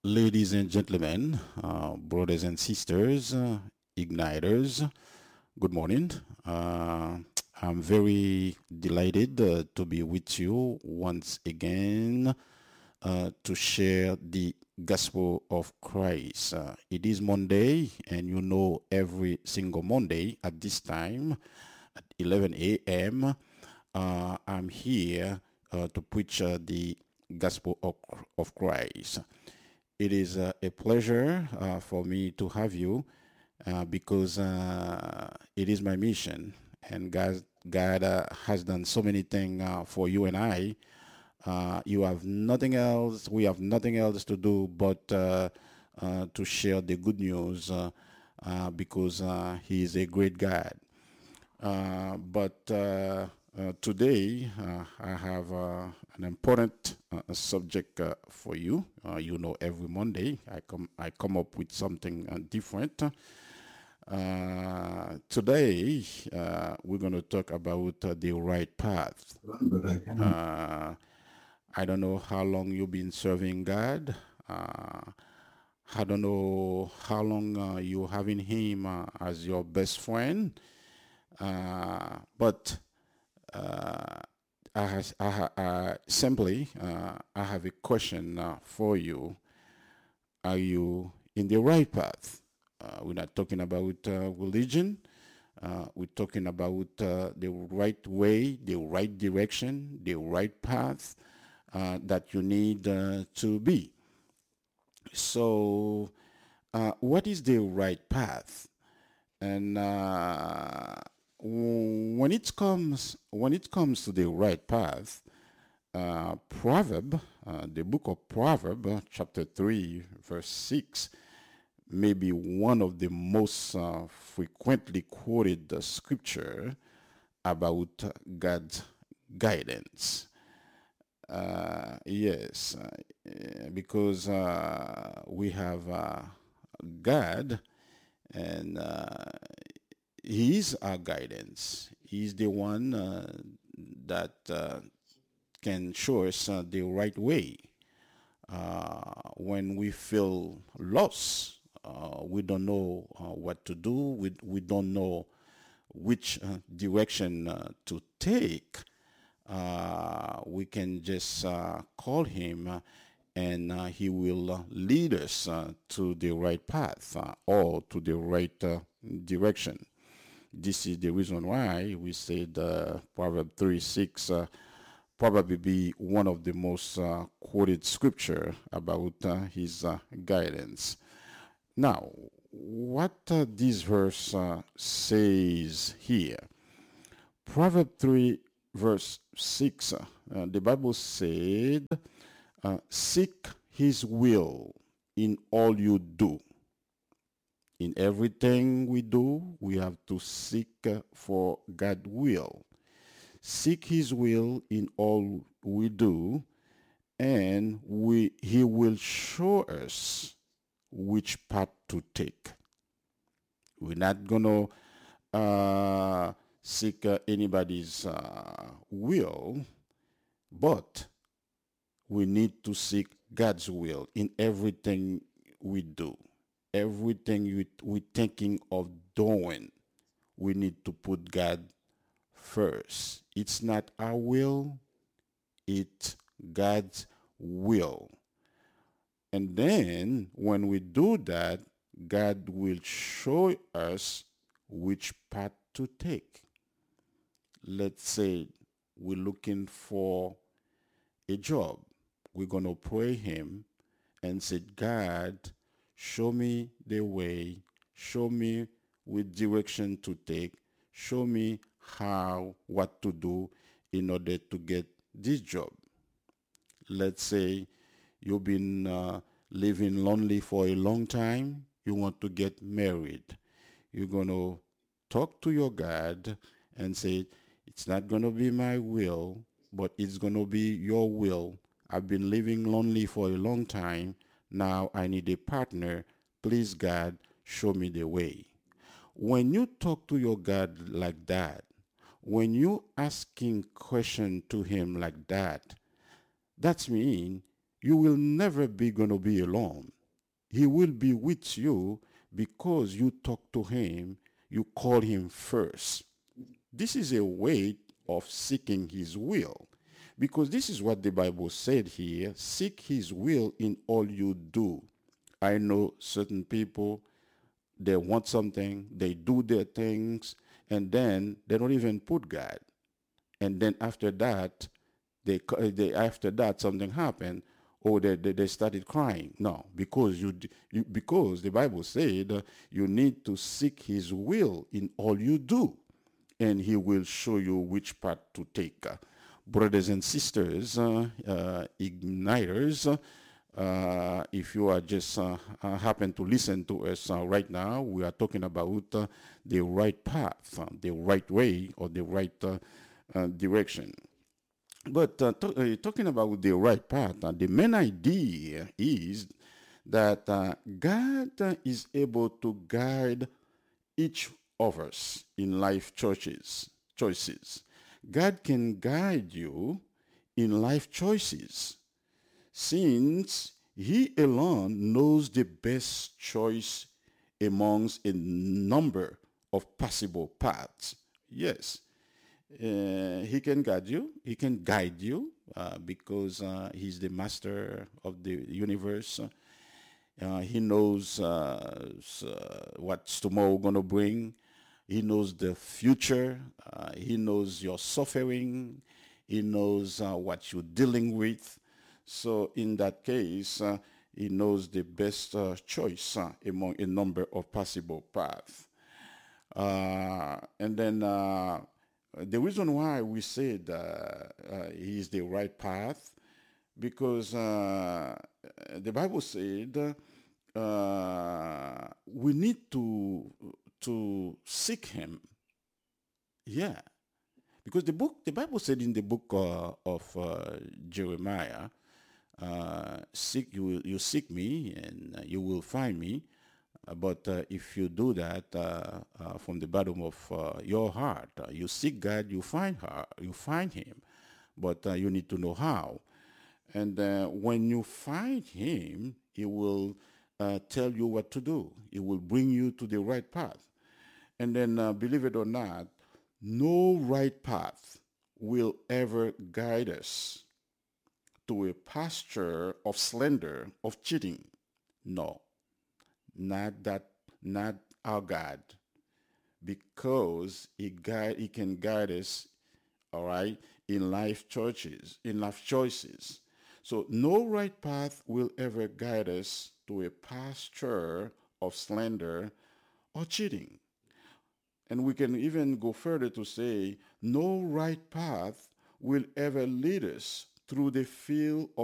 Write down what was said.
Ladies and gentlemen, brothers and sisters, igniters, good morning. Uh, I'm very delighted to be with you once again to share the gospel of Christ. It is Monday, and you know, every single Monday at this time, at 11 a.m., I'm here to preach the gospel of Christ. It is a pleasure for me to have you because it is my mission, and God has done so many things for you and I. You have nothing else. We have nothing else to do but to share the good news because He is a great God. But today I have an important subject for you. You know, every Monday I come up with something different. Today we're going to talk about the right path. Uh, I don't know how long you've been serving God. I don't know how long you having Him as your best friend. But uh, I have a question for you. Are you in the right path? We're not talking about religion. We're talking about the right way, the right direction, the right path that you need to be. So, what is the right path? And when it comes to the right path, the book of Proverb, chapter 3, verse 6, may be one of the most frequently quoted scripture about God's guidance. Yes, because we have God, and He is our guidance. He's the one that can show us the right way. When we feel lost, we don't know what to do, we don't know which direction to take, we can just call him and he will lead us to the right path or to the right direction. This is the reason why we said Proverb 3 6 probably be one of the most quoted scripture about his guidance. Now, what this verse says here, Proverb 3 verse 6, the Bible said, seek his will in all you do. In everything we do, we have to seek for God's will. Seek his will in all we do, and he will show us which path to take. We're not gonna seek anybody's will, but we need to seek God's will in everything we do. Everything we're thinking of doing, we need to put God first. It's not our will, it's God's will. And then when we do that, God will show us which path to take. Let's say we're looking for a job. We're going to pray him and say, God, show me the way, show me which direction to take, show me what to do in order to get this job. Let's say you've been living lonely for a long time, you want to get married. You're going to talk to your God and say, it's not going to be my will, but it's going to be your will. I've been living lonely for a long time. Now I need a partner. Please, God, show me the way. When you talk to your God like that, when you asking question to him like that, that's mean you will never be going to be alone. He will be with you because you talk to him, you call him first. This is a way of seeking his will. Because this is what the Bible said here: seek his will in all you do. I know certain people, they want something, they do their things, and then they don't even put God. And then after that, they after that something happened, or they started crying. No, because because the Bible said you need to seek his will in all you do, and he will show you which path to take. Brothers and sisters, igniters, if you are just happen to listen to us right now, we are talking about the right path, the right way, or the right direction. But talking about the right path, the main idea is that God is able to guide each of us in life choices. God can guide you in life choices since he alone knows the best choice amongst a number of possible paths. Yes, he can guide you. He can guide you because he's the master of the universe. He knows what's tomorrow going to bring. He knows the future. He knows your suffering. He knows what you're dealing with. So in that case, he knows the best choice among a number of possible paths. And then the reason why we said he is the right path, because the Bible said we need to seek him. Yeah, because the Bible said in the book of Jeremiah, seek you seek me and you will find me. But if you do that from the bottom of your heart, you seek God, you find her, you find him. But you need to know how. And when you find him, he will tell you what to do. He will bring you to the right path. And then, believe it or not, no right path will ever guide us to a pasture of slander, of cheating. No, not that, not our God, because he can guide us, all right, in life choices. So no right path will ever guide us to a pasture of slander or cheating. And we can even go further to say no right path will ever lead us through the field of